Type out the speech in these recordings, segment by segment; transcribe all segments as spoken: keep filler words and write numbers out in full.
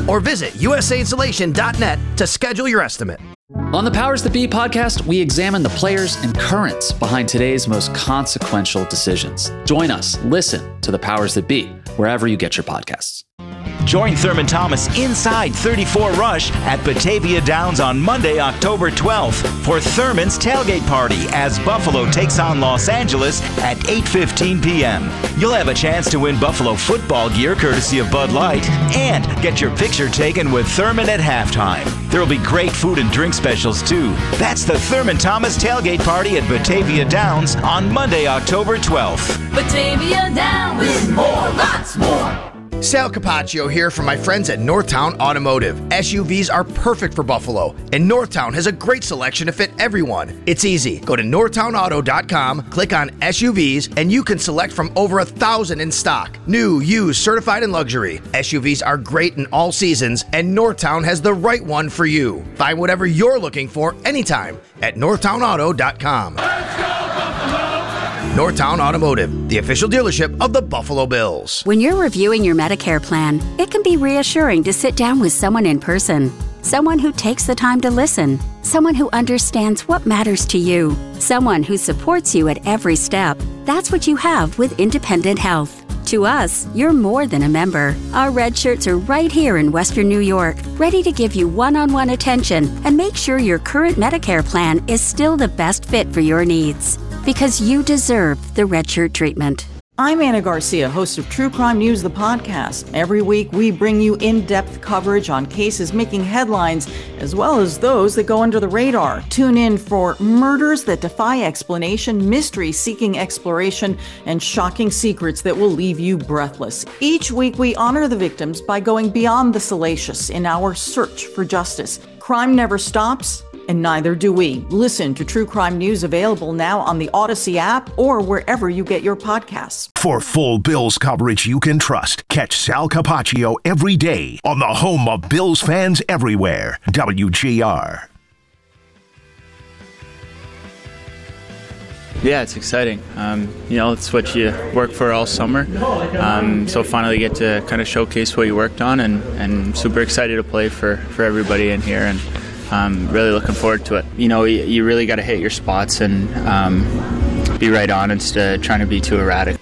or visit U S A insulation dot net to schedule your estimate. On the Powers That Be podcast, we examine the players and currents behind today's most consequential decisions. Join us, listen to the Powers That Be, wherever you get your podcasts. Join Thurman Thomas inside thirty-four Rush at Batavia Downs on Monday, October twelfth for Thurman's Tailgate Party as Buffalo takes on Los Angeles at eight fifteen p.m. You'll have a chance to win Buffalo football gear courtesy of Bud Light and get your picture taken with Thurman at halftime. There'll be great food and drink specials too. That's the Thurman Thomas Tailgate Party at Batavia Downs on Monday, October twelfth. Batavia Downs with more, lots more. Sal Capaccio here from my friends at Northtown Automotive. S U Vs are perfect for Buffalo, and Northtown has a great selection to fit everyone. It's easy. Go to northtown auto dot com, click on S U Vs, and you can select from over a thousand in stock. New, used, certified, and luxury. S U Vs are great in all seasons, and Northtown has the right one for you. Find whatever you're looking for anytime at northtown auto dot com. Northtown Automotive, the official dealership of the Buffalo Bills. When you're reviewing your Medicare plan, it can be reassuring to sit down with someone in person. Someone who takes the time to listen. Someone who understands what matters to you. Someone who supports you at every step. That's what you have with Independent Health. To us, you're more than a member. Our red shirts are right here in Western New York, ready to give you one-on-one attention and make sure your current Medicare plan is still the best fit for your needs. Because you deserve the red shirt treatment. I'm Anna Garcia, host of True Crime News, the podcast. Every week, we bring you in-depth coverage on cases making headlines, as well as those that go under the radar. Tune in for murders that defy explanation, mysteries seeking exploration, and shocking secrets that will leave you breathless. Each week, we honor the victims by going beyond the salacious in our search for justice. Crime never stops, and neither do we. Listen to True Crime News, available now on the Odyssey app or wherever you get your podcasts. For full Bills coverage you can trust, catch Sal Capaccio every day on the home of Bills fans everywhere, W G R. Yeah, it's exciting. Um, you know, it's what you work for all summer. Um, so finally get to kind of showcase what you worked on, and, and super excited to play for, for everybody in here, and um, really looking forward to it. You know, you, you really got to hit your spots and um, be right on instead of trying to be too erratic.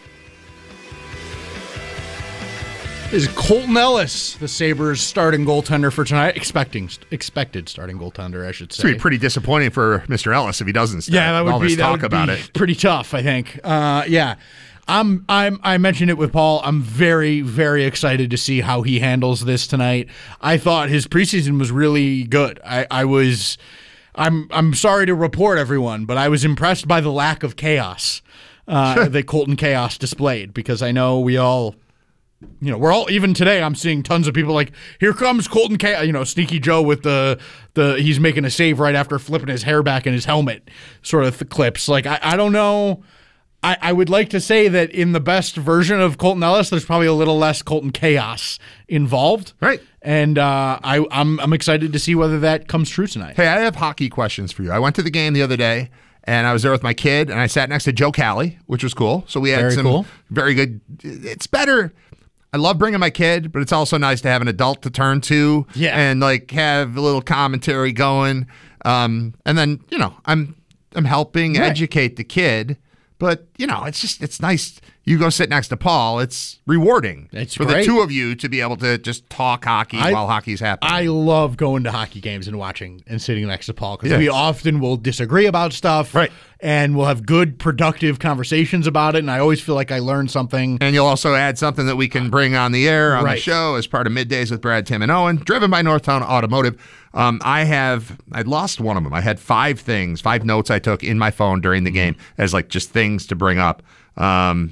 Is Colton Ellis the Sabres' starting goaltender for tonight? Expecting, expected starting goaltender, I should say. It's going to be pretty disappointing for Mister Ellis if he doesn't start. Yeah, that would all be this that talk would about be it. Pretty tough, I think. Uh, yeah, I'm. I'm. I mentioned it with Paul. I'm very, very excited to see how he handles this tonight. I thought his preseason was really good. I, I was. I'm. I'm sorry to report, everyone, but I was impressed by the lack of chaos uh, that Colton Chaos displayed, because I know we all. You know, we're all, even today, I'm seeing tons of people like, here comes Colton K, you know, Sneaky Joe with the, the he's making a save right after flipping his hair back in his helmet sort of th- clips. Like, I, I don't know. I, I would like to say that in the best version of Colton Ellis, there's probably a little less Colton Chaos involved. Right. And uh, I, I'm, I'm excited to see whether that comes true tonight. Hey, I have hockey questions for you. I went to the game the other day, and I was there with my kid, and I sat next to Joe Kelly, which was cool. So we had Very some cool. very good. It's better. I love bringing my kid, but it's also nice to have an adult to turn to, yeah, and like have a little commentary going. Um, and then you know, I'm I'm helping right. educate the kid, but you know, it's just it's nice. You go sit next to Paul. It's rewarding. It's for great. the two of you to be able to just talk hockey I, while hockey's happening. I love going to hockey games and watching and sitting next to Paul, because yeah. we often will disagree about stuff, right? And we'll have good, productive conversations about it. And I always feel like I learned something. And you'll also add something that we can bring on the air on right. the show as part of Middays with Brad, Tim, and Owen, driven by Northtown Automotive. Um, I have I lost one of them. I had five things, five notes I took in my phone during the game as like just things to bring up. Um,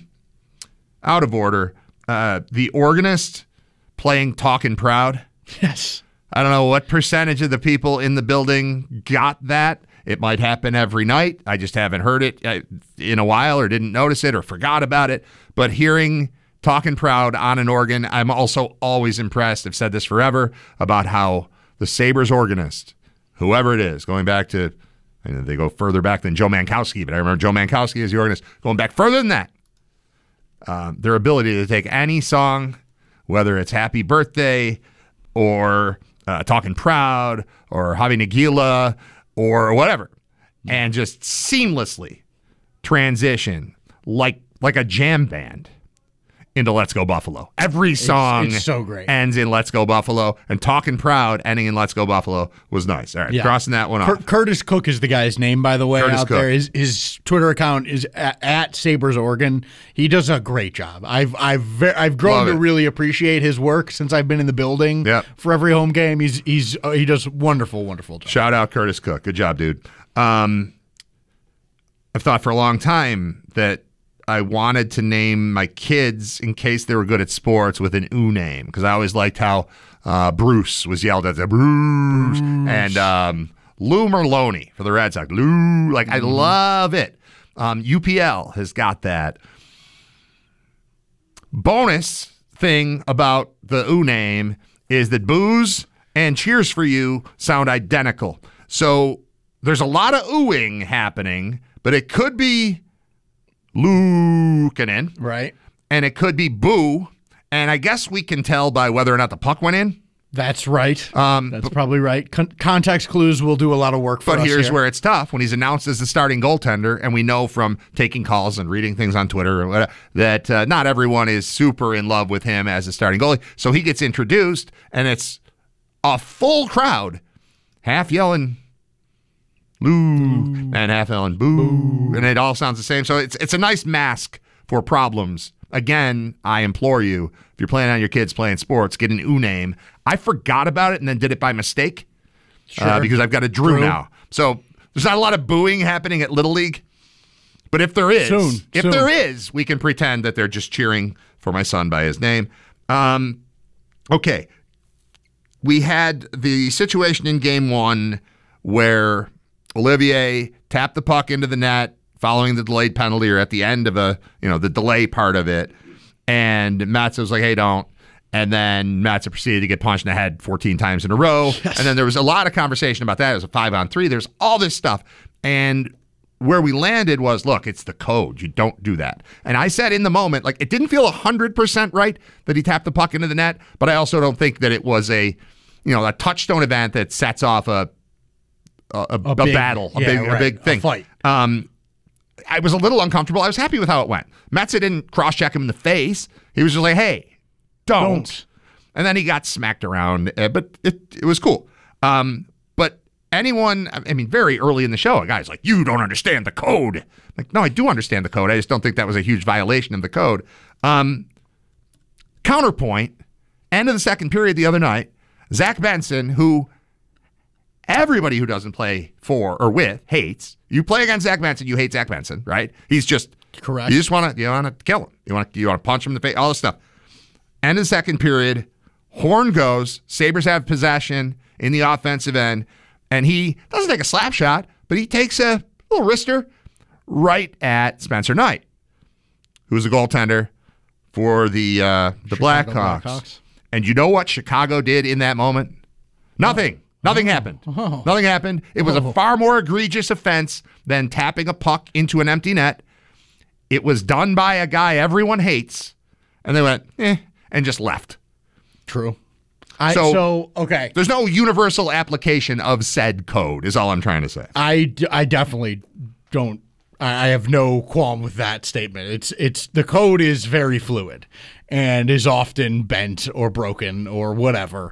out of order, uh, the organist playing Talkin' Proud. Yes. I don't know what percentage of the people in the building got that. It might happen every night. I just haven't heard it in a while, or didn't notice it, or forgot about it. But hearing Talkin' Proud on an organ, I'm also always impressed. I've said this forever about how the Sabres organist, whoever it is, going back to, you know, they go further back than Joe Mankowski, but I remember Joe Mankowski as the organist, going back further than that. Um, their ability to take any song, whether it's Happy Birthday, or uh, Talking Proud or Javi Nagila or whatever, and just seamlessly transition like like a jam band into Let's Go Buffalo. Every song it's, it's so great. ends in Let's Go Buffalo, and Talking Proud ending in Let's Go Buffalo was nice. All right, Yeah. crossing that one off. Cur- Curtis Cook is the guy's name, by the way, Curtis out Cook. there. His, his Twitter account is at, at Sabres Oregon. He does a great job. I've I've ve- I've grown Love to it. really appreciate his work since I've been in the building. Yep. For every home game, he's he's uh, he does wonderful, wonderful job. Shout out Curtis Cook. Good job, dude. Um, I've thought for a long time that I wanted to name my kids, in case they were good at sports, with an U name, because I always liked how uh, Bruce was yelled at, the Bruce, Bruce. and um, Lou Merlone for the Red Sox. Lou, like, I love it. Um, U P L has got that. Bonus thing about the U name is that Booze and Cheers for You sound identical. So there's a lot of oohing happening, but it could be Luukkonen, Right. and it could be Boo, and I guess we can tell by whether or not the puck went in. That's right. Um, That's probably right. Con- context clues will do a lot of work for But us here's here. where it's tough. When he's announced as the starting goaltender, and we know from taking calls and reading things on Twitter or whatever, that uh, not everyone is super in love with him as a starting goalie. So he gets introduced, and it's a full crowd, half yelling Lou, and half yelling boo, and it all sounds the same. So it's it's a nice mask for problems. Again, I implore you, if you're planning on your kids playing sports, get an U name. I forgot about it and then did it by mistake Sure. uh, because I've got a Drew, Drew. now. So there's not a lot of booing happening at Little League. But if there is, Soon, if soon. there is, we can pretend that they're just cheering for my son by his name. Um, okay. We had the situation in game one where Olivier tapped the puck into the net following the delayed penalty, or at the end of a, you know, the delay part of it. And Matza was like, hey, don't. And then Matza proceeded to get punched in the head fourteen times in a row. Yes. And then there was a lot of conversation about that. It was a five on three. There's all this stuff. And where we landed was, look, it's the code. You don't do that. And I said in the moment, like, it didn't feel one hundred percent right that he tapped the puck into the net, but I also don't think that it was a, you know, a touchstone event that sets off a a, a, a, big, battle, a yeah, big right, a big thing. A fight. Um, I was a little uncomfortable. I was happy with how it went. Matza didn't cross-check him in the face. He was just like, hey, don't. don't. And then he got smacked around, uh, but it, it was cool. Um, but anyone, I mean, very early in the show, a guy's like, you don't understand the code. Like, no, I do understand the code. I just don't think that was a huge violation of the code. Um, counterpoint, end of the second period the other night, Zach Benson, who everybody who doesn't play for or with hates. You play against Zach Benson, you hate Zach Benson, right? He's just correct. You just want to you want to kill him. You want to you want to punch him in the face. All this stuff. End of the second period, horn goes. Sabres have possession in the offensive end, and he doesn't take a slap shot, but he takes a little wrister right at Spencer Knight, who's a goaltender for the uh, the Chicago Blackhawks. Blackhawks. And you know what Chicago did in that moment? Nothing. Nothing happened. Oh. Nothing happened. It was Oh. a far more egregious offense than tapping a puck into an empty net. It was done by a guy everyone hates, and they went, eh, and just left. True. I, So- so, okay. There's no universal application of said code, is all I'm trying to say. I, d- I definitely don't. I I have no qualm with that statement. It's it's the code is very fluid and is often bent or broken or whatever.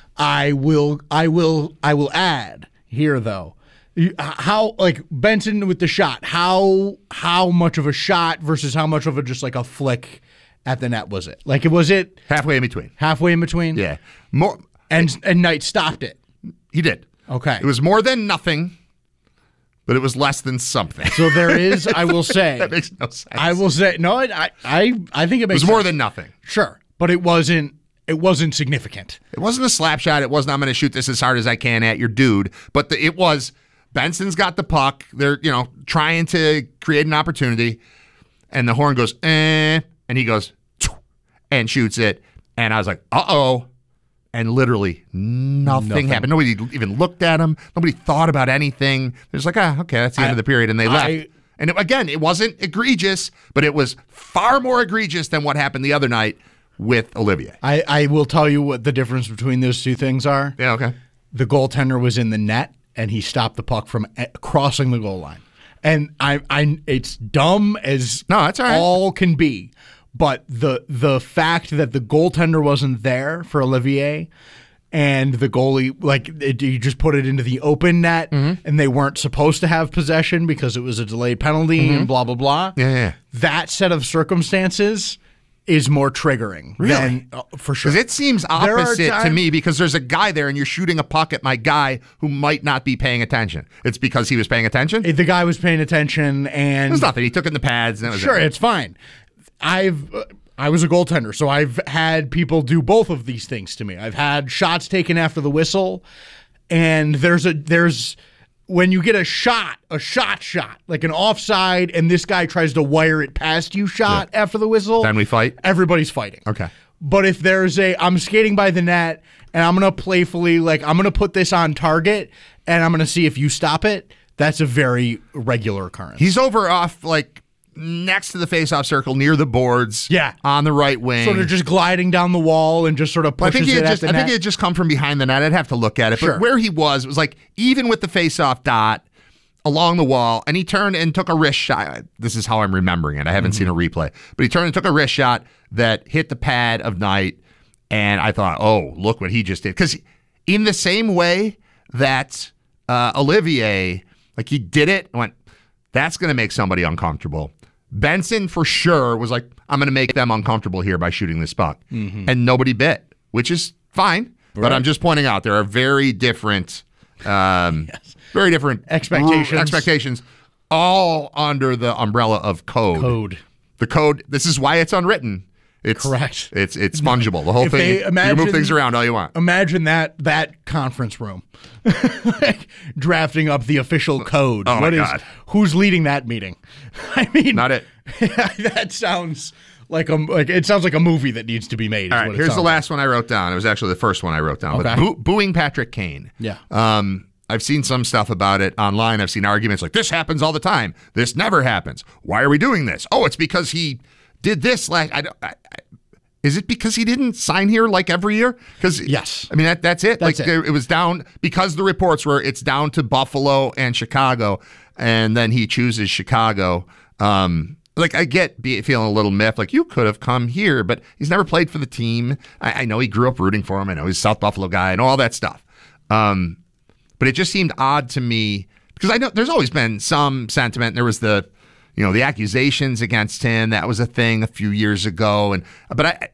I will I will I will add here though. you- How like Benson with the shot? How how much of a shot versus how much of a just like a flick at the net was it? Like it was it Halfway in between. halfway in between? Yeah. More. And and Knight stopped it. He did. Okay. It was more than nothing, but it was less than something. So there is, I will say, That makes no sense. I will say, no, I, I, I think it It makes was more sense. than nothing. Sure, but it wasn't. It wasn't significant. It wasn't a slap shot. It wasn't, I'm going to shoot this as hard as I can at your dude. But the, it was, Benson's got the puck. They're, you know, trying to create an opportunity. And the horn goes, eh. And he goes, "Tchoo," and shoots it. And I was like, uh-oh. And literally nothing, Nothing. happened. Nobody even looked at him. Nobody thought about anything. They're just like, ah, okay, that's the end I- of the period. And they left. I- and it, again, it wasn't egregious, but it was far more egregious than what happened the other night with Olivier. I, I will tell you what the difference between those two things are. Yeah, okay. The goaltender was in the net, and he stopped the puck from a- crossing the goal line. And I, I, it's dumb as no, that's all right. all can be. But the the fact that the goaltender wasn't there for Olivier, and the goalie, like, it, you just put it into the open net, mm-hmm. and they weren't supposed to have possession because it was a delayed penalty mm-hmm. and blah, blah, blah. Yeah, yeah. That set of circumstances is more triggering. Really? Than, uh, for sure. Because it seems opposite to me, because there's a guy there and you're shooting a puck at my guy who might not be paying attention. It's because he was paying attention? The guy was paying attention, and... There's nothing. He took it in the pads. And it was sure, it. It's fine. I've... Uh, I was a goaltender, so I've had people do both of these things to me. I've had shots taken after the whistle, and there's a there's when you get a shot, a shot shot, like an offside, and this guy tries to wire it past you shot yeah. after the whistle. Then we fight? Everybody's fighting. Okay. But if there's a, I'm skating by the net, and I'm going to playfully, like, I'm going to put this on target, and I'm going to see if you stop it, that's a very regular occurrence. He's over off, like, next to the face-off circle, near the boards, yeah, on the right wing. Sort of just gliding down the wall and just sort of pushes I think he it just, at the I net. think he had just come from behind the net. I'd have to look at it. Sure. But where he was, it was like, even with the face-off dot along the wall, and he turned and took a wrist shot. This is how I'm remembering it. I haven't mm-hmm. seen a replay. But he turned and took a wrist shot that hit the pad of Knight, and I thought, oh, look what he just did. Because in the same way that uh, Olivier, like, he did it and went, that's going to make somebody uncomfortable. Benson, for sure, was like, I'm going to make them uncomfortable here by shooting this puck. Mm-hmm. And nobody bit, which is fine. Right. But I'm just pointing out there are very different, um, yes. very different expectations. r- expectations, all under the umbrella of code. Code. The code, this is why it's unwritten. It's correct. It's it's fungible. The whole if thing, imagine, you can move things around all you want. Imagine that that conference room. Like, drafting up the official code. Oh, what my is, God. Who's leading that meeting? I mean, not it. That sounds like a like it sounds like a movie that needs to be made. All right, here's the last like. one I wrote down. It was actually the first one I wrote down. Okay. But boo- booing Patrick Kane. Yeah. Um, I've seen some stuff about it online. I've seen arguments like, this happens all the time. This never happens. Why are we doing this? Oh, it's because he did this last. I don't. I, I, Is it because he didn't sign here like every year? Because yes, I mean that that's it. That's like it. it was down because the reports were it's down to Buffalo and Chicago, and then he chooses Chicago. Um, like I get be, feeling a little miffed. Like you could have come here, but he's never played for the team. I, I know he grew up rooting for him. I know he's a South Buffalo guy and all that stuff. Um, but it just seemed odd to me because I know there's always been some sentiment. There was the you know, the accusations against him, that was a thing a few years ago. And but I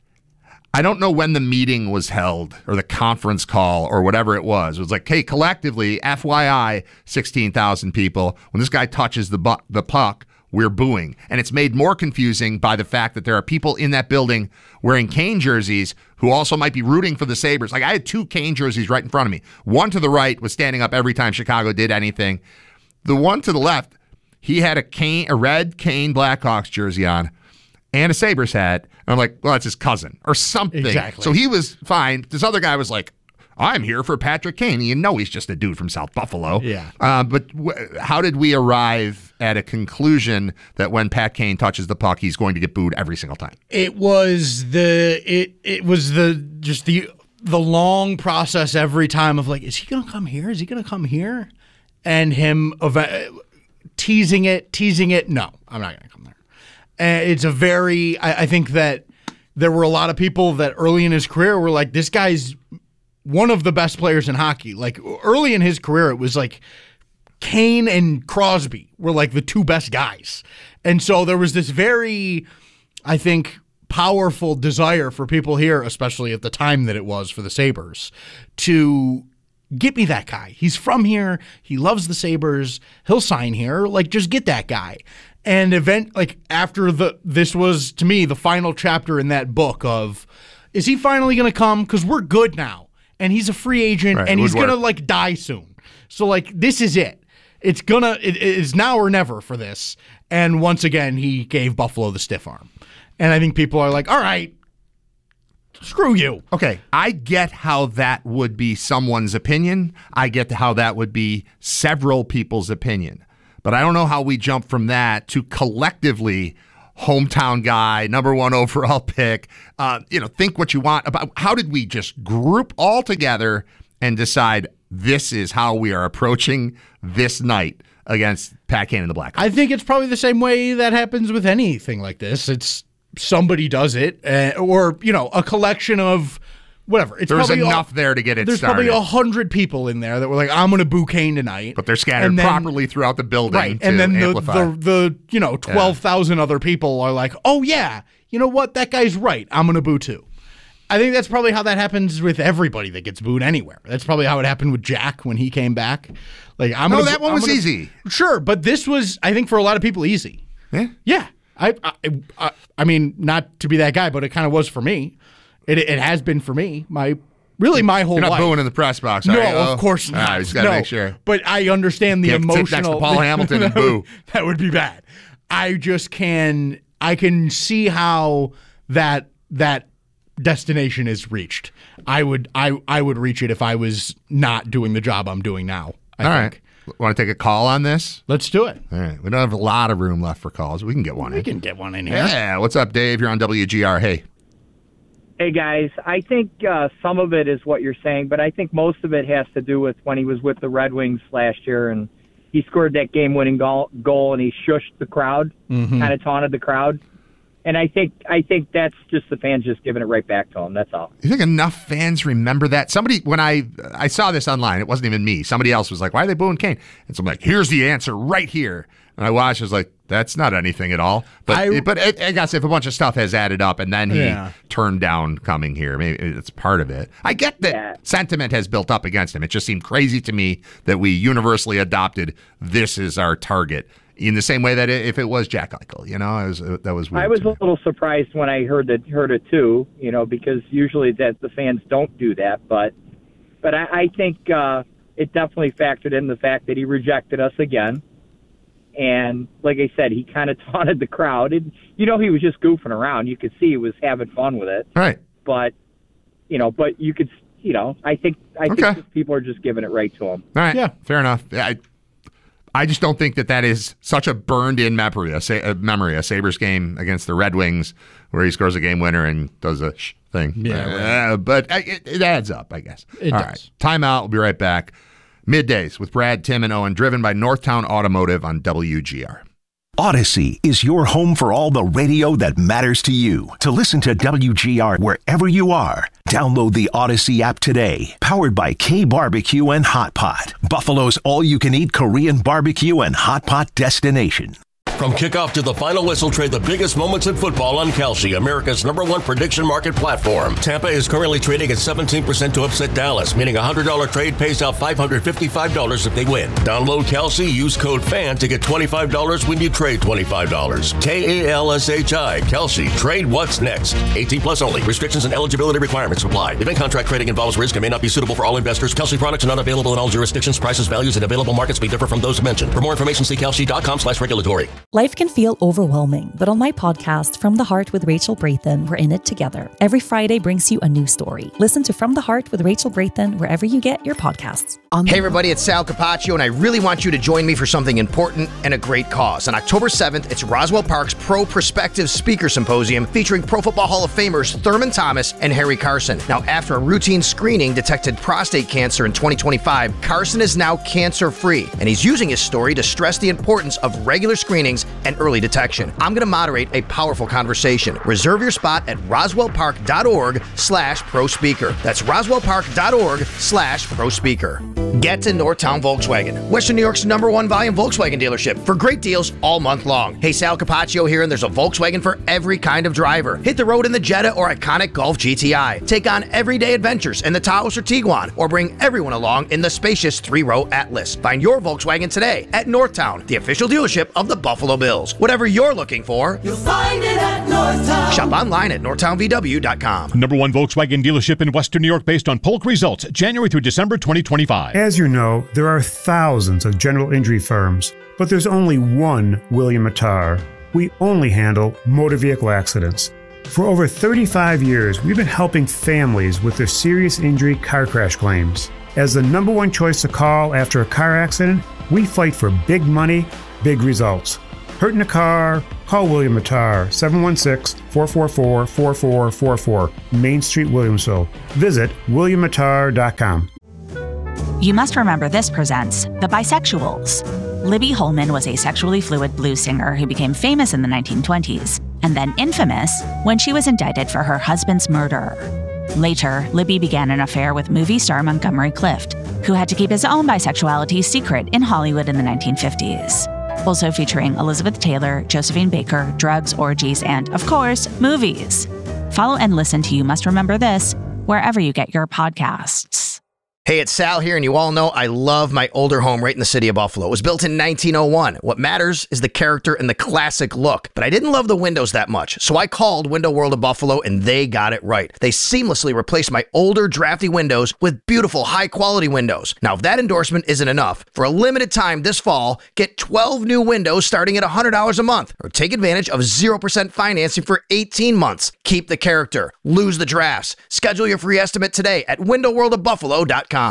I don't know when the meeting was held or the conference call or whatever it was. It was like, hey, collectively, F Y I, sixteen thousand people, when this guy touches the bu- the puck, we're booing. And it's made more confusing by the fact that there are people in that building wearing Kane jerseys who also might be rooting for the Sabres. Like I had two Kane jerseys right in front of me. One to the right was standing up every time Chicago did anything. The one to the left, he had a Kane, a red Kane Blackhawks jersey on and a Sabres hat. And I'm like, well, that's his cousin or something. Exactly. So he was fine. This other guy was like, I'm here for Patrick Kane. You know he's just a dude from South Buffalo. Yeah. Uh, but w- how did we arrive at a conclusion that when Pat Kane touches the puck, he's going to get booed every single time? It was the it it was the just the the long process every time of like, is he going to come here? Is he going to come here? And him ev- teasing it, teasing it. No, I'm not going to come there. And it's a very, I, I think that there were a lot of people that early in his career were like, this guy's one of the best players in hockey. Like early in his career, it was like Kane and Crosby were like the two best guys. And so there was this very, I think, powerful desire for people here, especially at the time that it was for the Sabres, to get me that guy. He's from here. He loves the Sabres. He'll sign here. Like, just get that guy. And event like after the this was to me the final chapter in that book of, is he finally going to come? Because we're good now, and he's a free agent, right, and he's going to work. like die soon. So like this is it. It's gonna it is now or never for this. And once again, he gave Buffalo the stiff arm. And I think people are like, all right, screw you. Okay, I get how that would be someone's opinion. I get how that would be several people's opinion. But I don't know how we jump from that to collectively hometown guy, number one overall pick. Uh, you know, think what you want about how did we just group all together and decide this is how we are approaching this night against Pat Kane and the Blackhawks? I think it's probably the same way that happens with anything like this. It's somebody does it, uh, or, you know, a collection of whatever. It's There's enough a, there to get it there's started. There's probably a hundred people in there that were like, I'm going to boo Kane tonight. But they're scattered then, properly throughout the building right. to And then the, amplify. the, the, you know, twelve thousand yeah. other people are like, oh, yeah, you know what? That guy's right. I'm going to boo too. I think that's probably how that happens with everybody that gets booed anywhere. That's probably how it happened with Jack when he came back. Like, I'm no, gonna, that one I'm was gonna, easy. Sure, but this was, I think, for a lot of people, easy. Yeah? Yeah. I, I, I, I mean, not to be that guy, but it kind of was for me. It, it has been for me. My Really, my whole life. You're not life. booing in the press box, no, are you? of course not. I just got to no. make sure. But I understand the Can't emotional. sit next to Paul Hamilton and that boo. Would, that would be bad. I just can. I can see how that that destination is reached. I would. I. I would reach it if I was not doing the job I'm doing now. I All think. right. Want to take a call on this? Let's do it. All right. We don't have a lot of room left for calls. We can get one we in. We can get one in here. Yeah. What's up, Dave? You're on W G R. Hey. Hey, guys. I think uh, some of it is what you're saying, but I think most of it has to do with when he was with the Red Wings last year and he scored that game-winning goal, goal and he shushed the crowd, mm-hmm. kind of taunted the crowd. And I think I think that's just the fans just giving it right back to him. That's all. You think enough fans remember that? Somebody, when I I saw this online, it wasn't even me. Somebody else was like, why are they booing Kane? And so I'm like, here's the answer right here. And I watched, I was like, that's not anything at all. But I, but it, I guess if a bunch of stuff has added up and then he yeah. turned down coming here, maybe it's part of it. I get that yeah. sentiment has built up against him. It just seemed crazy to me that we universally adopted this is our target. In the same way that if it was Jack Eichel, you know, I was, uh, that was weird. I was a little surprised when I heard that heard it too, you know, because usually that the fans don't do that. But but I, I think uh, it definitely factored in the fact that he rejected us again. And like I said, he kind of taunted the crowd. And, you know, he was just goofing around. You could see he was having fun with it. Right. But, you know, but you could, you know, I think I okay. think people are just giving it right to him. All right. Yeah. Fair enough. I, I just don't think that that is such a burned-in memory, a, a memory, a Sabres game against the Red Wings where he scores a game winner and does a sh thing. Yeah, uh, right. But it, it adds up, I guess. It All does. right. Timeout. We'll be right back. Middays with Brad, Tim, and Owen, driven by Northtown Automotive on W G R. Odyssey is your home for all the radio that matters to you. To listen to W G R wherever you are, download the Odyssey app today. Powered by K Barbecue and Hot Pot, Buffalo's all-you-can-eat Korean barbecue and hot pot destination. From kickoff to the final whistle, trade the biggest moments in football on Kalshi, America's number one prediction market platform. Tampa is currently trading at seventeen percent to upset Dallas, meaning a one hundred dollar trade pays out five hundred fifty-five dollars if they win. Download Kalshi, use code FAN to get twenty-five dollars when you trade twenty-five dollars. K A L S H I, Kalshi. Trade what's next. eighteen plus only. Restrictions and eligibility requirements apply. Event contract trading involves risk and may not be suitable for all investors. Kalshi products are not available in all jurisdictions. Prices, values, and available markets may differ from those mentioned. For more information, see kalshi.com slash regulatory. Life can feel overwhelming, but on my podcast, From the Heart with Rachel Braithen, we're in it together. Every Friday brings you a new story. Listen to From the Heart with Rachel Braithen wherever you get your podcasts. Hey everybody, it's Sal Capaccio, and I really want you to join me for something important and a great cause. On October seventh, it's Roswell Park's Pro Prospective Speaker Symposium featuring Pro Football Hall of Famers Thurman Thomas and Harry Carson. Now, after a routine screening detected prostate cancer in twenty twenty-five, Carson is now cancer-free, and he's using his story to stress the importance of regular screenings and early detection. I'm going to moderate a powerful conversation. Reserve your spot at roswellpark.org slash pro speaker. That's roswellpark.org slash pro speaker. Get to Northtown Volkswagen, Western New York's number one volume Volkswagen dealership, for great deals all month long. Hey, Sal Capaccio here, and there's a Volkswagen for every kind of driver. Hit the road in the Jetta or iconic Golf G T I. Take on everyday adventures in the Taos or Tiguan, or bring everyone along in the spacious three-row Atlas. Find your Volkswagen today at Northtown, the official dealership of the Buffalo Bills. Whatever you're looking for, you'll find it at Northtown. Shop online at northtown v w dot com. Number one Volkswagen dealership in Western New York based on polk results, January through December twenty twenty-five. As you know, there are thousands of general injury firms, but there's only one William Mattar. We only handle motor vehicle accidents. For over thirty-five years, we've been helping families with their serious injury car crash claims. As the number one choice to call after a car accident, we fight for big money, big results. Hurt in a car? Call William Matar, seven one six, four four four, four four four four, Main Street, Williamsville. Visit william matar dot com. You Must Remember This presents The Bisexuals. Libby Holman was a sexually fluid blues singer who became famous in the nineteen twenties, and then infamous when she was indicted for her husband's murder. Later, Libby began an affair with movie star Montgomery Clift, who had to keep his own bisexuality secret in Hollywood in the nineteen fifties. Also featuring Elizabeth Taylor, Josephine Baker, drugs, orgies, and, of course, movies. Follow and listen to You Must Remember This wherever you get your podcasts. Hey, it's Sal here, and you all know I love my older home right in the city of Buffalo. It was built in nineteen oh one. What matters is the character and the classic look. But I didn't love the windows that much, so I called Window World of Buffalo, and they got it right. They seamlessly replaced my older, drafty windows with beautiful, high-quality windows. Now, if that endorsement isn't enough, for a limited time this fall, get twelve new windows starting at one hundred dollars a month, or take advantage of zero percent financing for eighteen months. Keep the character. Lose the drafts. Schedule your free estimate today at window world of buffalo dot com.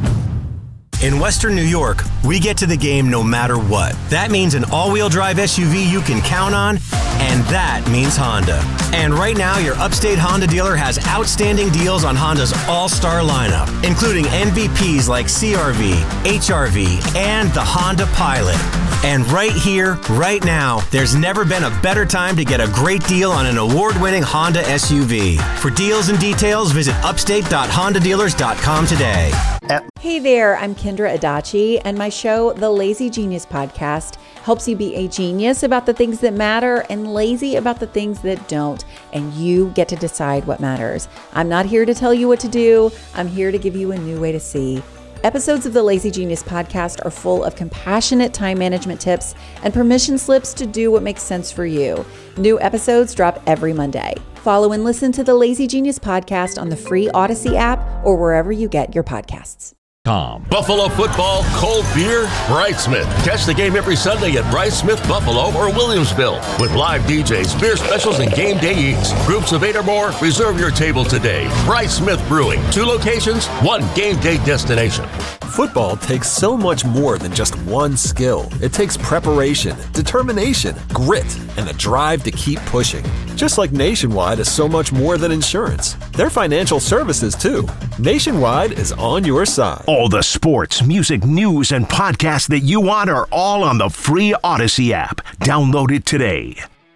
In Western New York, we get to the game no matter what. That means an all-wheel drive S U V you can count on, and that means Honda. And right now, your Upstate Honda dealer has outstanding deals on Honda's all-star lineup, including M V Ps like C R V, H R V, and the Honda Pilot. And right here, right now, there's never been a better time to get a great deal on an award-winning Honda S U V. For deals and details, visit upstate dot honda dealers dot com today. Hey there, I'm Kendra Adachi, and my show, The Lazy Genius Podcast, helps you be a genius about the things that matter and lazy about the things that don't, and you get to decide what matters. I'm not here to tell you what to do. I'm here to give you a new way to see. Episodes of the Lazy Genius Podcast are full of compassionate time management tips and permission slips to do what makes sense for you. New episodes drop every Monday. Follow and listen to the Lazy Genius Podcast on the free Odyssey app or wherever you get your podcasts. Com. Buffalo football, cold beer, Bryce Smith. Catch the game every Sunday at Bryce Smith Buffalo or Williamsville with live D Js, beer specials, and game day eats. Groups of eight or more, reserve your table today. Bryce Smith Brewing. Two locations, one game day destination. Football takes so much more than just one skill. It takes preparation, determination, grit, and the drive to keep pushing. Just like Nationwide is so much more than insurance. They're financial services too. Nationwide is on your side. All the sports, music, news, and podcasts that you want are all on the free Odyssey app. Download it today.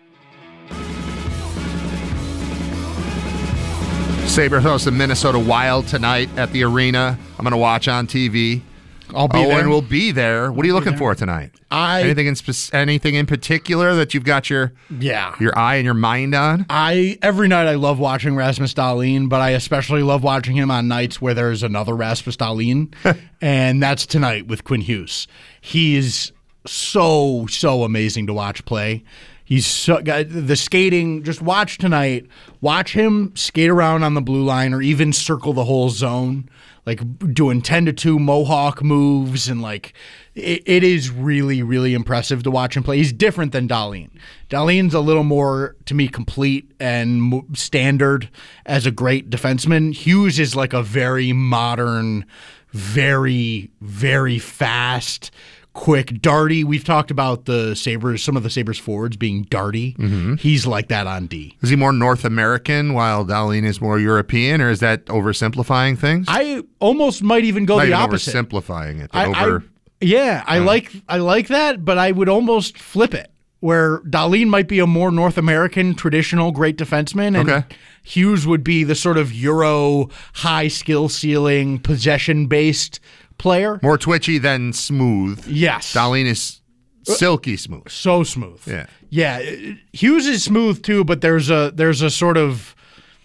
Sabres host the Minnesota Wild tonight at the arena. I'm going to watch on T V. I'll be Owen there. will be there. What are you looking for tonight? I anything in spe- anything in particular that you've got your yeah your eye and your mind on? I every night I love watching Rasmus Dahlin, but I especially love watching him on nights where there's another Rasmus Dahlin, and that's tonight with Quinn Hughes. He is so so amazing to watch play. He's so, the skating, just watch tonight. Watch him skate around on the blue line or even circle the whole zone, like doing ten to two Mohawk moves. And like, it, it is really, really impressive to watch him play. He's different than Dahlin. Dahlin's a little more, to me, complete and standard as a great defenseman. Hughes is like a very modern, very, very fast, quick, darty. We've talked about the Sabres, some of the Sabres forwards being darty. Mm-hmm. He's like that on D. Is he more North American while Dahlin is more European, or is that oversimplifying things? I almost might even go Not the even opposite. Oversimplifying it. I, over, I, yeah, I uh, like I like that, but I would almost flip it, where Dahlin might be a more North American traditional great defenseman, and okay. Hughes would be the sort of Euro high skill ceiling possession based player. More twitchy than smooth. Yes. Dahlin is silky smooth. So smooth. Yeah. Yeah. Hughes is smooth too, but there's a there's a sort of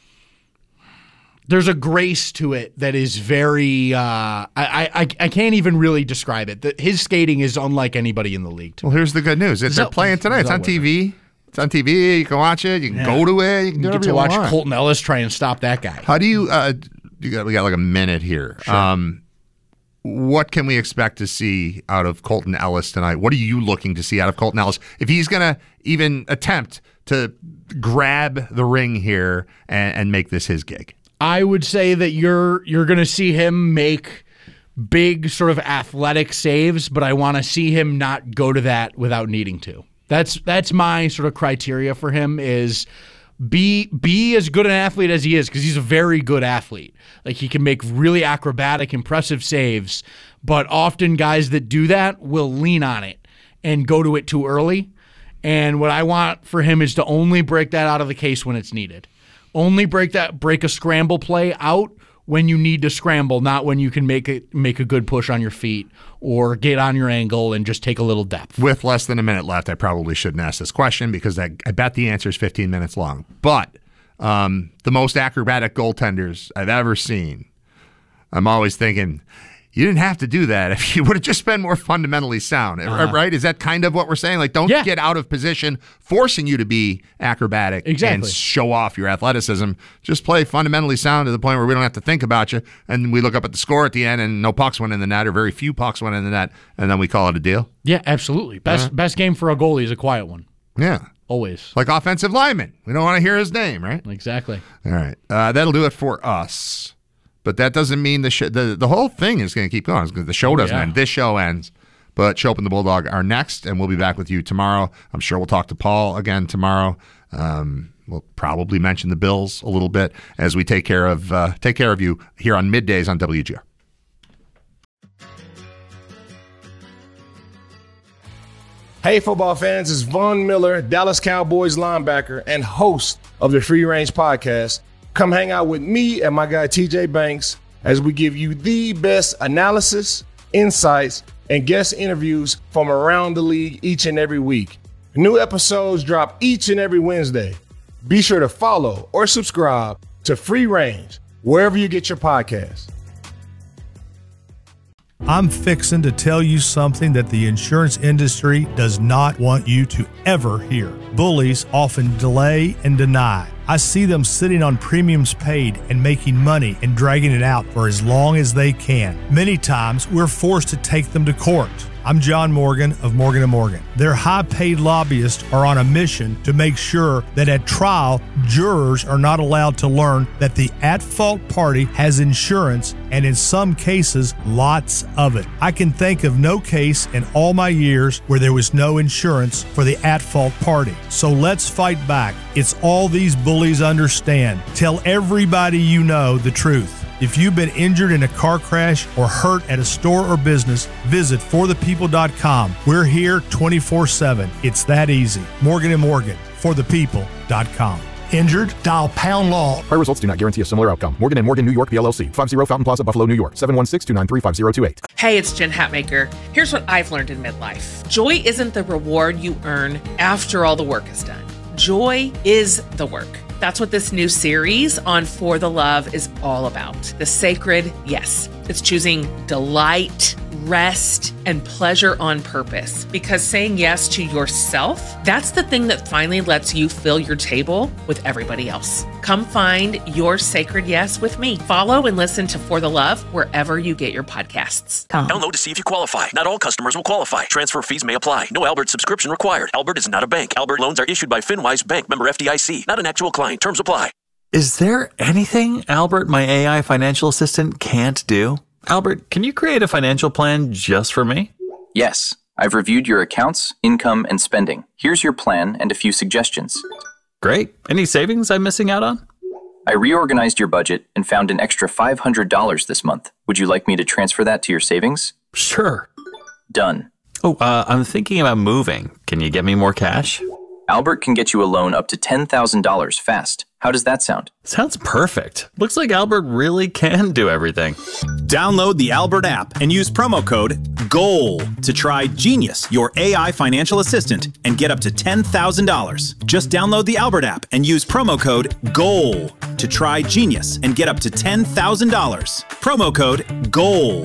there's a grace to it that is very uh, I, I I can't even really describe it. The, his skating is unlike anybody in the league. To well, me. here's the good news. It's, they're Zell- playing tonight. It's on T V. It's on T V. You can watch it. You can Yeah. go to it. You can do You get whatever to you watch want. Colton Ellis try and stop that guy. How do you? Uh, you got, we got like a minute here. Sure. Um, what can we expect to see out of Colton Ellis tonight? What are you looking to see out of Colton Ellis? If he's going to even attempt to grab the ring here and, and make this his gig. I would say that you're you're going to see him make big sort of athletic saves, but I want to see him not go to that without needing to. That's that's my sort of criteria for him is be be as good an athlete as he is, because he's a very good athlete. Like, he can make really acrobatic, impressive saves, but often guys that do that will lean on it and go to it too early. And what I want for him is to only break that out of the case when it's needed. Only break that break a scramble play out when you need to scramble, not when you can make a, make a good push on your feet or get on your angle and just take a little depth. With less than a minute left, I probably shouldn't ask this question because I, I bet the answer is fifteen minutes long. But um, the most acrobatic goaltenders I've ever seen, I'm always thinking, you didn't have to do that if you would have just been more fundamentally sound, uh-huh. right? Is that kind of what we're saying? Like, don't yeah. get out of position, forcing you to be acrobatic exactly. and show off your athleticism. Just play fundamentally sound to the point where we don't have to think about you, and we look up at the score at the end, and no pucks went in the net, or very few pucks went in the net, and then we call it a deal. Yeah, absolutely. Best uh-huh. best game for a goalie is a quiet one. Yeah. Always. Like offensive lineman. We don't want to hear his name, right? Exactly. All right. Uh, that'll do it for us. But that doesn't mean the sh- the the whole thing is going to keep going. The show doesn't yeah. end. This show ends. But Show Up and the Bulldog are next, and we'll be back with you tomorrow. I'm sure we'll talk to Paul again tomorrow. Um, we'll probably mention the Bills a little bit as we take care of uh, take care of you here on Middays on W G R. Hey, football fans, it's Von Miller, Dallas Cowboys linebacker and host of the Free Range Podcast. Come hang out with me and my guy T J Banks as we give you the best analysis, insights, and guest interviews from around the league each and every week. New episodes drop each and every Wednesday. Be sure to follow or subscribe to Free Range wherever you get your podcasts. I'm fixing to tell you something that the insurance industry does not want you to ever hear. Bullies often delay and deny. I see them sitting on premiums paid and making money and dragging it out for as long as they can. Many times, we're forced to take them to court. I'm John Morgan of Morgan and Morgan. Their high-paid lobbyists are on a mission to make sure that at trial, jurors are not allowed to learn that the at-fault party has insurance, and in some cases, lots of it. I can think of no case in all my years where there was no insurance for the at-fault party. So let's fight back. It's all these bullies understand. Tell everybody you know the truth. If you've been injured in a car crash or hurt at a store or business, visit for the people dot com. We're here twenty-four seven. It's that easy. Morgan and Morgan, for the people dot com. Injured? Dial pound law. Prior results do not guarantee a similar outcome. Morgan and Morgan, New York, P L L C. five oh Fountain Plaza, Buffalo, New York. seven one six, two nine three, five zero two eight. Hey, it's Jen Hatmaker. Here's what I've learned in midlife. Joy isn't the reward you earn after all the work is done. Joy is the work. That's what this new series on For the Love is all about. The sacred yes. It's choosing delight, rest, and pleasure on purpose. Because saying yes to yourself, that's the thing that finally lets you fill your table with everybody else. Come find your sacred yes with me. Follow and listen to For the Love wherever you get your podcasts. Download to see if you qualify. Not all customers will qualify. Transfer fees may apply. No Albert subscription required. Albert is not a bank. Albert loans are issued by FinWise Bank, member F D I C. Not an actual client. Terms apply. Is there anything Albert, my A I financial assistant, can't do? Albert, can you create a financial plan just for me? Yes. I've reviewed your accounts, income, and spending. Here's your plan and a few suggestions. Great. Any savings I'm missing out on? I reorganized your budget and found an extra five hundred dollars this month. Would you like me to transfer that to your savings? Sure. Done. Oh, uh, I'm thinking about moving. Can you get me more cash? Albert can get you a loan up to ten thousand dollars fast. How does that sound? Sounds perfect. Looks like Albert really can do everything. Download the Albert app and use promo code GOAL to try Genius, your A I financial assistant, and get up to ten thousand dollars. Just download the Albert app and use promo code GOAL to try Genius and get up to ten thousand dollars. Promo code GOAL.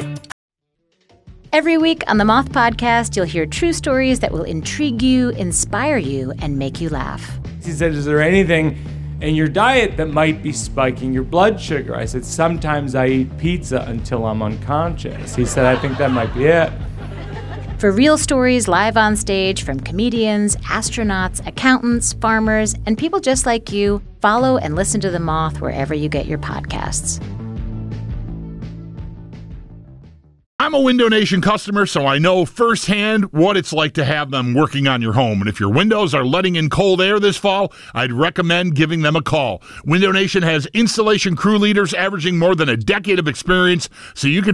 Every week on the Moth Podcast, you'll hear true stories that will intrigue you, inspire you, and make you laugh. He said, is there anything in your diet that might be spiking your blood sugar? I said, sometimes I eat pizza until I'm unconscious. He said, I think that might be it. For real stories live on stage from comedians, astronauts, accountants, farmers, and people just like you, follow and listen to The Moth wherever you get your podcasts. I'm a Window Nation customer, so I know firsthand what it's like to have them working on your home. And if your windows are letting in cold air this fall, I'd recommend giving them a call. Window Nation has installation crew leaders averaging more than a decade of experience, so you can